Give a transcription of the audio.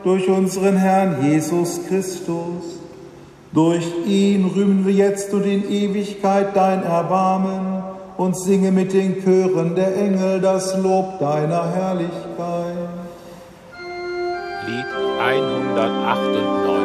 durch unseren Herrn Jesus Christus. Durch ihn rühmen wir jetzt und in Ewigkeit dein Erbarmen und singe mit den Chören der Engel das Lob deiner Herrlichkeit. Lied 198.